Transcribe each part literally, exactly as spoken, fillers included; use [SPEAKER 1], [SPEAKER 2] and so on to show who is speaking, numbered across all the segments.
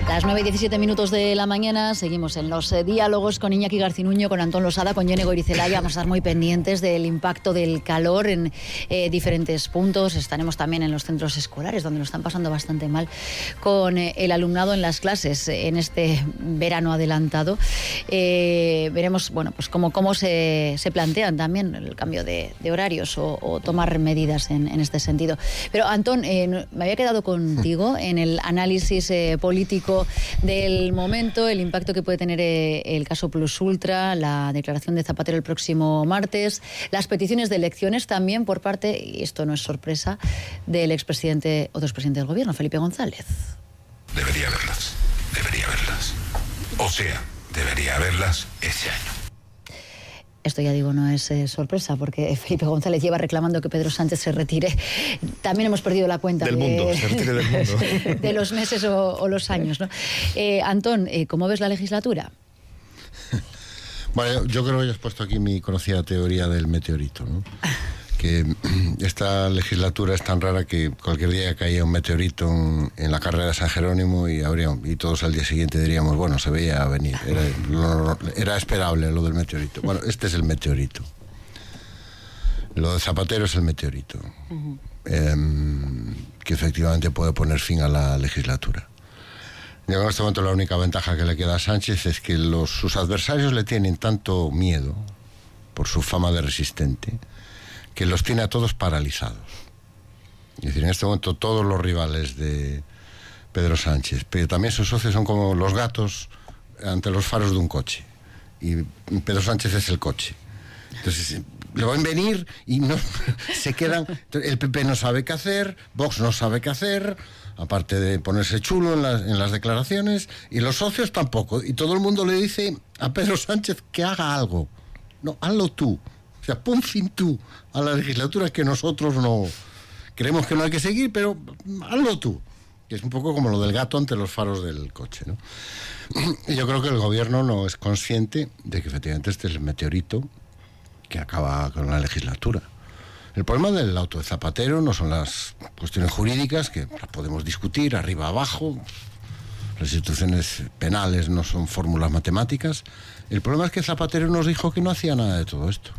[SPEAKER 1] Las nueve y diecisiete minutos de la mañana, seguimos en los eh, diálogos con Iñaki Garcinuño, con Antón Losada, con Yone Goirizelaya. Vamos a estar muy pendientes del impacto del calor en eh, diferentes puntos. Estaremos también en los centros escolares, donde lo están pasando bastante mal, con eh, el alumnado en las clases eh, en este verano adelantado. Eh, veremos, bueno, pues cómo, cómo se, se plantean también el cambio de, de horarios o, o tomar medidas en, en este sentido. Pero, Antón, eh, me había quedado contigo en el análisis eh, político del momento, el impacto que puede tener eh, el caso Plus Ultra, la declaración de Zapatero el próximo martes, las peticiones de elecciones también por parte, y esto no es sorpresa, del expresidente o del expresidente del gobierno, Felipe González.
[SPEAKER 2] Debería haberlas, debería haberlas. O sea, debería haberlas ese año.
[SPEAKER 1] Esto, ya digo, no es eh, sorpresa, porque Felipe González lleva reclamando que Pedro Sánchez se retire. También hemos perdido la cuenta
[SPEAKER 3] del
[SPEAKER 1] de,
[SPEAKER 3] mundo, se retire del mundo.
[SPEAKER 1] de los meses o, o los años, ¿no? Eh, Antón, eh, ¿cómo ves la legislatura?
[SPEAKER 3] Bueno, yo creo que ya has puesto aquí mi conocida teoría del meteorito, ¿no? Que esta legislatura es tan rara que cualquier día caía un meteorito en, en la carrera de San Jerónimo y, habría, y todos al día siguiente diríamos, bueno, se veía venir, era, lo, era esperable lo del meteorito. Bueno, este es el meteorito. Lo de Zapatero es el meteorito, uh-huh. eh, que efectivamente puede poner fin a la legislatura. Yo en este momento la única ventaja que le queda a Sánchez es que los, sus adversarios le tienen tanto miedo por su fama de resistente, que los tiene a todos paralizados. Es decir, en este momento todos los rivales de Pedro Sánchez, pero también sus socios son como los gatos ante los faros de un coche. Y Pedro Sánchez es el coche. Entonces, le van a venir y no se quedan. El P P no sabe qué hacer, Vox no sabe qué hacer, aparte de ponerse chulo en las, en las declaraciones, y los socios tampoco. Y todo el mundo le dice a Pedro Sánchez que haga algo. No, hazlo tú. O sea, pon fin tú a la legislatura que nosotros no creemos que no hay que seguir, pero hazlo tú. Que es un poco como lo del gato ante los faros del coche, ¿no? Y yo creo que el gobierno no es consciente de que efectivamente este es el meteorito que acaba con la legislatura. El problema del auto de Zapatero no son las cuestiones jurídicas, que las podemos discutir arriba abajo. Las instituciones penales no son fórmulas matemáticas. El problema es que Zapatero nos dijo que no hacía nada de todo esto.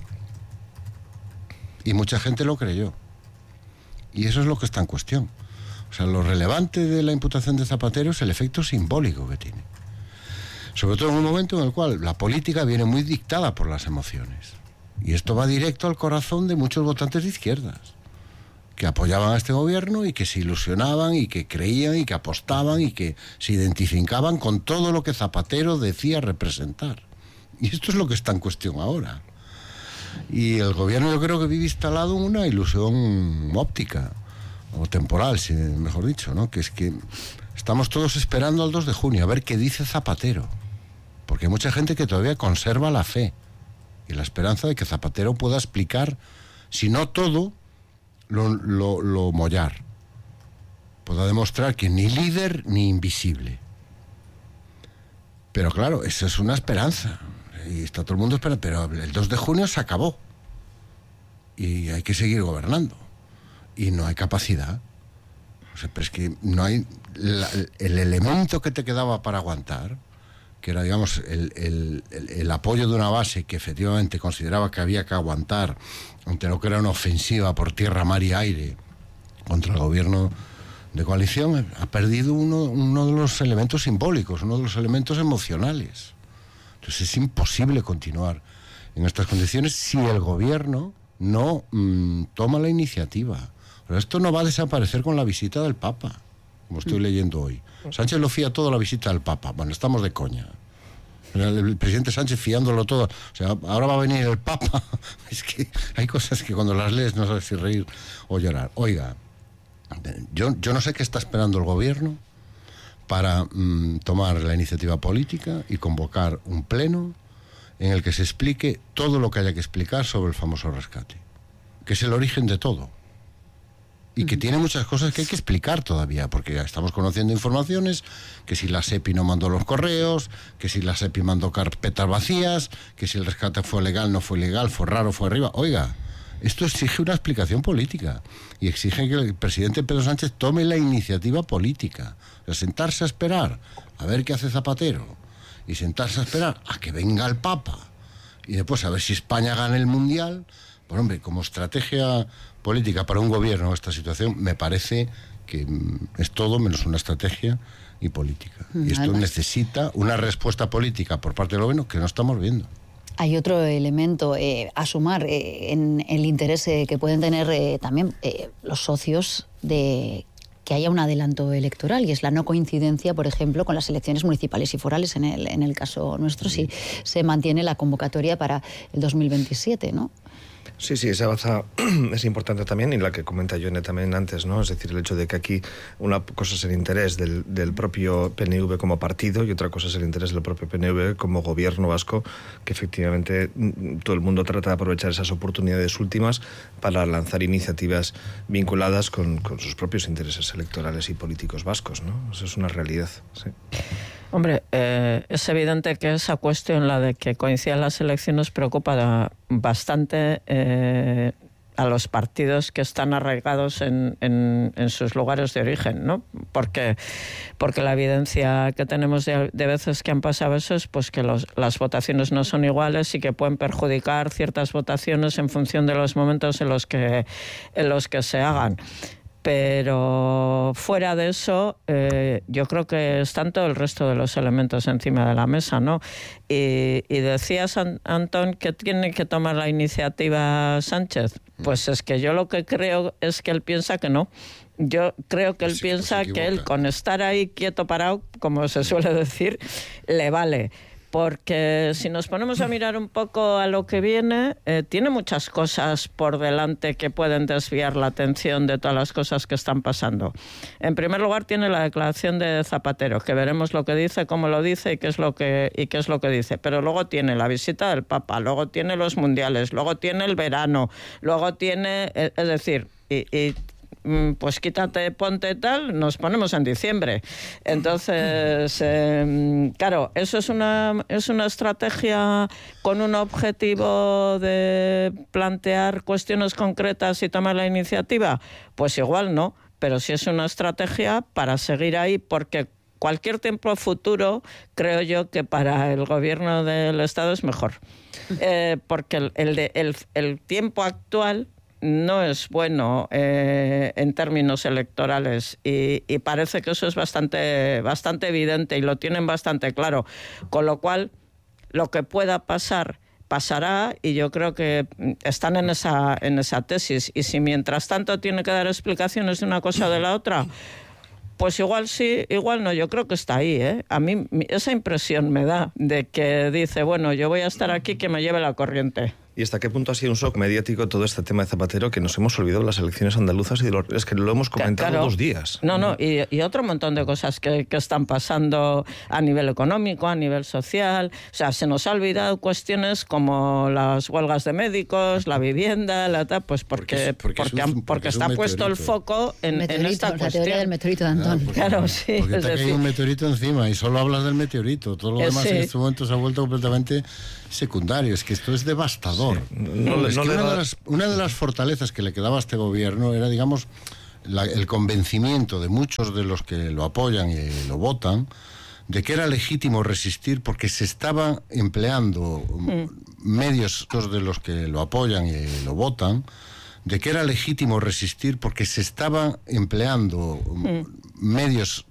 [SPEAKER 3] Y mucha gente lo creyó. Y eso es lo que está en cuestión. O sea, lo relevante de la imputación de Zapatero es el efecto simbólico que tiene. Sobre todo en un momento en el cual la política viene muy dictada por las emociones. Y esto va directo al corazón de muchos votantes de izquierdas, que apoyaban a este gobierno y que se ilusionaban y que creían y que apostaban y que se identificaban con todo lo que Zapatero decía representar. Y esto es lo que está en cuestión ahora. Y el gobierno, yo creo que vive instalado en una ilusión óptica, o temporal, si mejor dicho, ¿no? Que es que estamos todos esperando al dos de junio a ver qué dice Zapatero, porque hay mucha gente que todavía conserva la fe y la esperanza de que Zapatero pueda explicar, si no todo, lo, lo, lo mollar, pueda demostrar que ni líder ni invisible. Pero claro, esa es una esperanza. Y está todo el mundo esperando, pero el dos de junio se acabó. Y hay que seguir gobernando. Y no hay capacidad. O sea, pero es que no hay... La, el elemento que te quedaba para aguantar, que era, digamos, el, el, el, el apoyo de una base que efectivamente consideraba que había que aguantar ante lo que era una ofensiva por tierra, mar y aire contra el gobierno de coalición, ha perdido uno, uno de los elementos simbólicos, uno de los elementos emocionales. Entonces es imposible continuar en estas condiciones si el gobierno no mmm, toma la iniciativa. Pero esto no va a desaparecer con la visita del Papa, como estoy mm. leyendo hoy. Sánchez lo fía todo a la visita del Papa. Bueno, estamos de coña. El, el presidente Sánchez fiándolo todo. O sea, ahora va a venir el Papa. Es que hay cosas que cuando las lees no sabes si reír o llorar. Oiga, yo, yo no sé qué está esperando el gobierno para mm, tomar la iniciativa política y convocar un pleno en el que se explique todo lo que haya que explicar sobre el famoso rescate, que es el origen de todo, y que tiene muchas cosas que hay que explicar todavía, porque ya estamos conociendo informaciones, que si la SEPI no mandó los correos, que si la SEPI mandó carpetas vacías, que si el rescate fue legal, no fue legal, fue raro, fue arriba. Oiga, Esto exige una explicación política y exige que el presidente Pedro Sánchez tome la iniciativa política. O sea, sentarse a esperar a ver qué hace Zapatero y sentarse a esperar a que venga el Papa y después a ver si España gana el Mundial. Pues hombre, como estrategia política para un gobierno esta situación me parece que es todo menos una estrategia y política. Y esto necesita una respuesta política por parte del gobierno que no estamos viendo.
[SPEAKER 1] Hay otro elemento eh, a sumar eh, en el interés eh, que pueden tener eh, también eh, los socios de que haya un adelanto electoral, y es la no coincidencia, por ejemplo, con las elecciones municipales y forales, en el, en el caso nuestro, si se mantiene la convocatoria para el dos mil veintisiete, ¿no?
[SPEAKER 4] Sí, sí, esa baza es importante también, y la que comenta Yone también antes, ¿no? Es decir, el hecho de que aquí una cosa es el interés del, del propio P N V como partido y otra cosa es el interés del propio P N V como gobierno vasco, que efectivamente todo el mundo trata de aprovechar esas oportunidades últimas para lanzar iniciativas vinculadas con, con sus propios intereses electorales y políticos vascos, ¿no? Eso es una realidad, sí.
[SPEAKER 5] Hombre, eh, es evidente que esa cuestión, la de que coincidan las elecciones, preocupa bastante eh, a los partidos que están arraigados en, en, en sus lugares de origen, ¿no? Porque, porque la evidencia que tenemos de, de veces que han pasado eso es pues que los, las votaciones no son iguales y que pueden perjudicar ciertas votaciones en función de los momentos en los que, en los que se hagan. Pero fuera de eso, eh, yo creo que están todo el resto de los elementos encima de la mesa, ¿no? Y, y decías, Antón, que tiene que tomar la iniciativa Sánchez. Pues es que yo lo que creo es que él piensa que no. Yo creo que él sí, piensa que él, con estar ahí quieto parado, como se suele decir, le vale. Porque si nos ponemos a mirar un poco a lo que viene, eh, tiene muchas cosas por delante que pueden desviar la atención de todas las cosas que están pasando. En primer lugar, tiene la declaración de Zapatero, que veremos lo que dice, cómo lo dice y qué es lo que, y qué es lo que dice. Pero luego tiene la visita del Papa, luego tiene los mundiales, luego tiene el verano, luego tiene... Es decir, y... y pues quítate, ponte tal, nos ponemos en diciembre. Entonces, eh, claro, eso es una, es una estrategia con un objetivo de plantear cuestiones concretas y tomar la iniciativa. Pues igual no, pero sí es una estrategia para seguir ahí, porque cualquier tiempo futuro, creo yo que para el gobierno del Estado es mejor. Eh, porque el, el, de, el, el tiempo actual no es bueno eh, en términos electorales y, y parece que eso es bastante, bastante evidente y lo tienen bastante claro, con lo cual lo que pueda pasar pasará, y yo creo que están en esa, en esa tesis, y si mientras tanto tiene que dar explicaciones de una cosa o de la otra, pues igual sí, igual no, yo creo que está ahí, ¿eh? A mí esa impresión me da de que dice, bueno, yo voy a estar aquí, que me lleve la corriente.
[SPEAKER 4] ¿Y hasta qué punto ha sido un shock mediático todo este tema de Zapatero, que nos hemos olvidado de las elecciones andaluzas? Y de lo, es que lo hemos comentado claro, dos días.
[SPEAKER 5] No, no, y, y otro montón de cosas que, que están pasando a nivel económico, a nivel social. O sea, se nos ha olvidado cuestiones como las huelgas de médicos, la vivienda, la tal, pues porque, porque, porque, porque, un, porque, porque está puesto el foco en, en esta
[SPEAKER 1] la
[SPEAKER 5] cuestión.
[SPEAKER 1] La teoría del meteorito de Antón.
[SPEAKER 3] Claro,
[SPEAKER 5] claro sí.
[SPEAKER 3] Porque
[SPEAKER 5] es
[SPEAKER 3] te
[SPEAKER 5] decir,
[SPEAKER 3] cae un meteorito encima y solo hablas del meteorito. Todo lo demás sí. En este momento se ha vuelto completamente secundario. Es que esto es devastador. Sí.
[SPEAKER 4] No,
[SPEAKER 3] No, es
[SPEAKER 4] no
[SPEAKER 3] que una,
[SPEAKER 4] da...
[SPEAKER 3] de las, una de las fortalezas que le quedaba a este gobierno era, digamos, la, el convencimiento de muchos de los que lo apoyan y lo votan de que era legítimo resistir porque se estaban empleando mm. medios de los que lo apoyan y lo votan, de que era legítimo resistir porque se estaban empleando mm. medios